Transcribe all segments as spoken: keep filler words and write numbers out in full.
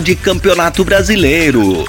de Campeonato Brasileiro.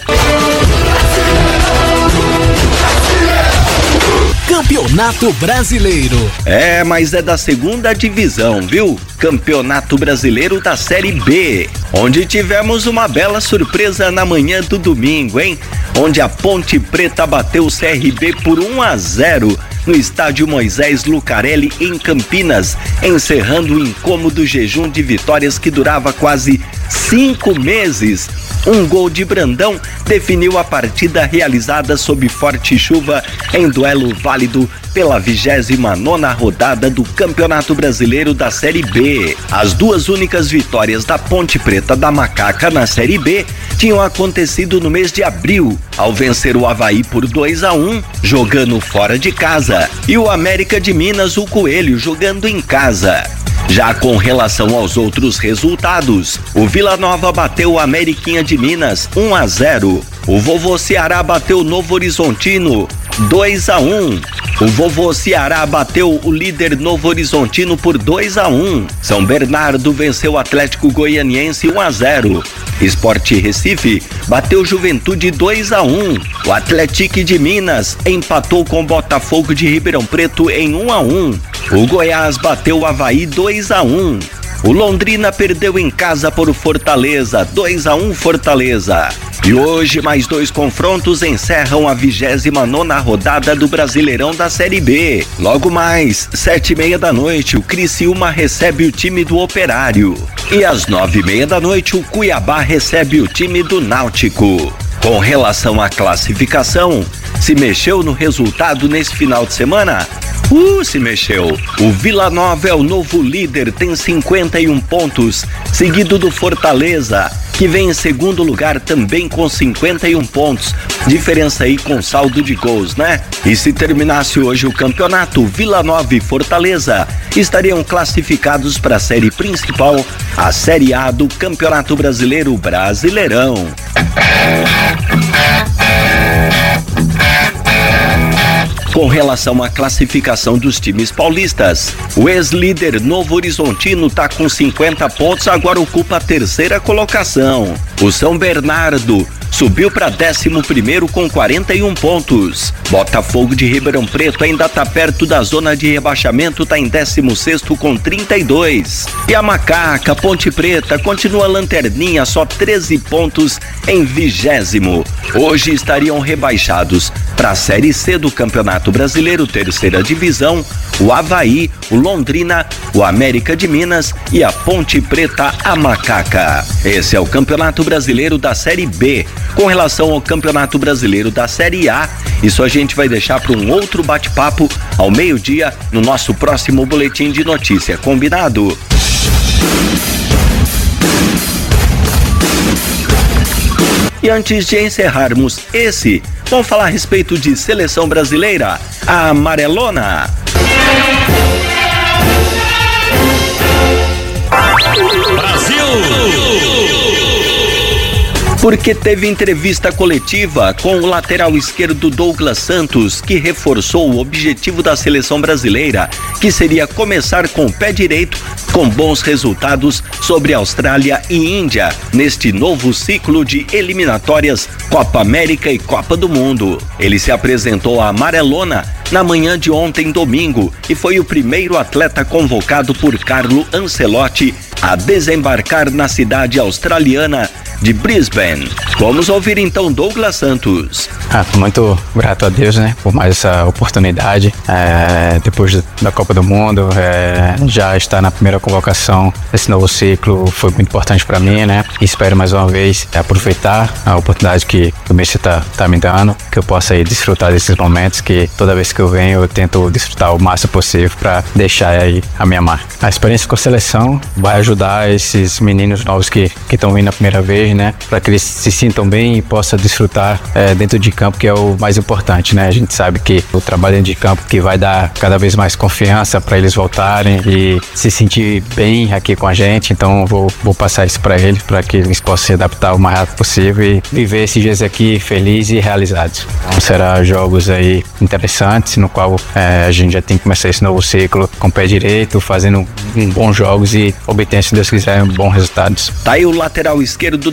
Campeonato Brasileiro. É, mas é da segunda divisão, viu? Campeonato Brasileiro da Série B, onde tivemos uma bela surpresa na manhã do domingo, hein? Onde a Ponte Preta bateu o C R B por um a zero no estádio Moisés Lucarelli em Campinas, encerrando o incômodo jejum de vitórias que durava quase cinco meses. Um gol de Brandão definiu a partida realizada sob forte chuva em duelo válido pela vigésima nona rodada do Campeonato Brasileiro da Série B. As duas únicas vitórias da Ponte Preta da Macaca na Série B tinham acontecido no mês de abril, ao vencer o Avaí por dois a um, jogando fora de casa, e o América de Minas, o Coelho, jogando em casa. Já com relação aos outros resultados, o Vila Nova bateu o Ameriquinha de Minas um a zero. O Vovô Ceará bateu o Novo Horizontino dois a um. O Vovô Ceará bateu o líder Novo Horizontino por dois a um. São Bernardo venceu o Atlético Goianiense um a zero. Sport Recife bateu Juventude dois a um. O Atlético de Minas empatou com o Botafogo de Ribeirão Preto em um a um. O Goiás bateu o Avaí dois a um. O Londrina perdeu em casa por o Fortaleza, dois a um Fortaleza. E hoje mais dois confrontos encerram a vigésima nona rodada do Brasileirão da Série B. Logo mais, sete e meia da noite, o Criciúma recebe o time do Operário. E às nove e meia da noite, o Cuiabá recebe o time do Náutico. Com relação à classificação, se mexeu no resultado nesse final de semana? Uh, se mexeu. O Vila Nova é o novo líder, tem cinquenta e um pontos, seguido do Fortaleza, que vem em segundo lugar também com cinquenta e um pontos. Diferença aí com saldo de gols, né? E se terminasse hoje o campeonato, Vila Nova e Fortaleza estariam classificados para a série principal, a Série A do Campeonato Brasileiro Brasileirão. Com relação à classificação dos times paulistas, o ex-líder Novo Horizontino está com cinquenta pontos, agora ocupa a terceira colocação. O São Bernardo subiu para décimo primeiro com quarenta e um pontos. Botafogo de Ribeirão Preto ainda está perto da zona de rebaixamento, está em décimo sexto com trinta e dois. E a Macaca, Ponte Preta, continua lanterninha, só treze pontos em vigésimo. Hoje estariam rebaixados para a Série C do Campeonato Brasileiro, terceira divisão, o Avaí, o Londrina, o América de Minas e a Ponte Preta, a Macaca. Esse é o Campeonato Brasileiro da Série B. Com relação ao Campeonato Brasileiro da Série A, isso a gente vai deixar para um outro bate-papo ao meio-dia no nosso próximo boletim de notícia, combinado? E antes de encerrarmos esse, vamos falar a respeito de seleção brasileira, a amarelona. Brasil! Porque teve entrevista coletiva com o lateral esquerdo Douglas Santos, que reforçou o objetivo da seleção brasileira, que seria começar com o pé direito, com bons resultados sobre Austrália e Índia, neste novo ciclo de eliminatórias Copa América e Copa do Mundo. Ele se apresentou à amarelona na manhã de ontem, domingo, e foi o primeiro atleta convocado por Carlo Ancelotti a desembarcar na cidade australiana de Brisbane. Vamos ouvir então Douglas Santos. Ah, tô muito grato a Deus, né, por mais essa oportunidade. É, depois da Copa do Mundo, é, já estar na primeira convocação desse novo ciclo foi muito importante para mim, né? E espero mais uma vez aproveitar a oportunidade que o Messi tá, tá me dando, que eu possa aí desfrutar desses momentos, que toda vez que eu venho eu tento desfrutar o máximo possível para deixar aí a minha marca. A experiência com a seleção vai ajudar esses meninos novos que estão vindo a primeira vez, né, para que eles se sintam bem e possam desfrutar é, dentro de campo, que é o mais importante, né? A gente sabe que o trabalho dentro de campo que vai dar cada vez mais confiança para eles voltarem e se sentir bem aqui com a gente. Então vou, vou passar isso para eles, para que eles possam se adaptar o mais rápido possível e viver esses dias aqui felizes e realizados. Então serão jogos aí interessantes, no qual é, a gente já tem que começar esse novo ciclo com o pé direito, fazendo bons jogos e obtendo, se Deus quiser, bons resultados. Tá aí o lateral esquerdo da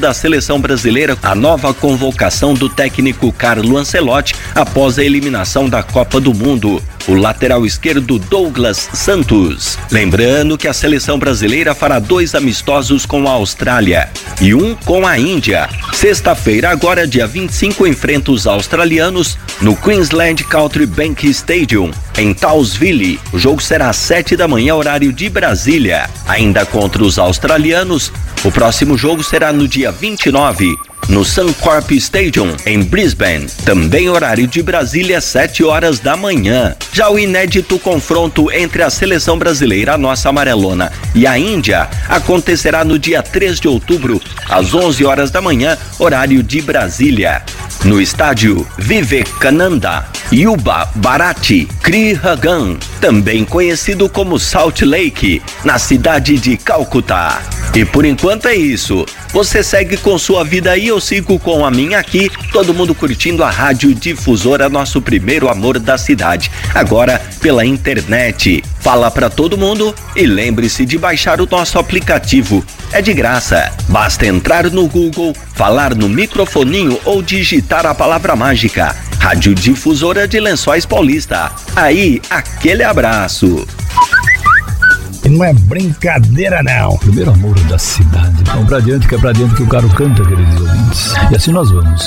da seleção brasileira a nova convocação do técnico Carlo Ancelotti após a eliminação da Copa do Mundo. O lateral esquerdo Douglas Santos. Lembrando que a seleção brasileira fará dois amistosos com a Austrália e um com a Índia. Sexta-feira, agora dia vinte e cinco, enfrenta os australianos no Queensland Country Bank Stadium, em Townsville. O jogo será às sete da manhã, horário de Brasília. Ainda contra os australianos, o próximo jogo será no dia vinte e nove, no Suncorp Stadium, em Brisbane, também horário de Brasília, sete horas da manhã. Já o inédito confronto entre a seleção brasileira, a nossa amarelona, e a Índia acontecerá no dia três de outubro, às onze horas da manhã, horário de Brasília, no estádio Vivekananda Yuba Bharati Krihagan, também conhecido como Salt Lake, na cidade de Calcutá. E por enquanto é isso. Você segue com sua vida aí, eu sigo com a minha aqui, todo mundo curtindo a Rádio Difusora, nosso primeiro amor da cidade, agora pela internet. Fala pra todo mundo e lembre-se de baixar o nosso aplicativo. É de graça, basta entrar no Google, falar no microfoninho ou digitar a palavra mágica, Rádio Difusora de Lençóis Paulista. Aí, aquele abraço. Não é brincadeira, não. Primeiro amor da cidade. Vamos pra diante, que é pra diante que o cara canta, queridos ouvintes. E assim nós vamos.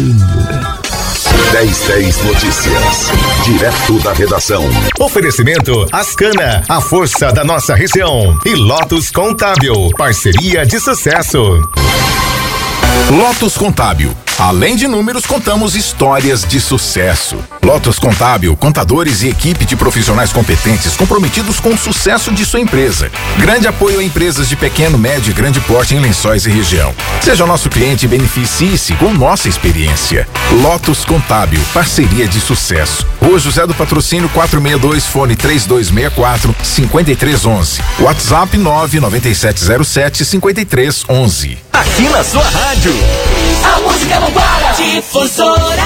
dez dez Notícias, direto da redação. Oferecimento Ascana, a força da nossa região. E Lotus Contábil, parceria de sucesso. Lotus Contábil. Além de números, contamos histórias de sucesso. Lotus Contábil, contadores e equipe de profissionais competentes comprometidos com o sucesso de sua empresa. Grande apoio a empresas de pequeno, médio e grande porte em Lençóis e região. Seja nosso cliente e beneficie-se com nossa experiência. Lotus Contábil, parceria de sucesso. Rua José do Patrocínio quatrocentos e sessenta e dois, fone três dois seis quatro, cinco três um um. WhatsApp nove nove sete zero sete, cinco três um um. Aqui na sua rádio. A música não para. Difusora.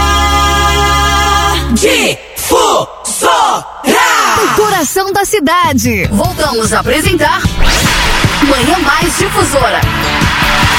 Difusora. O coração da cidade. Voltamos a apresentar Manhã Mais Difusora.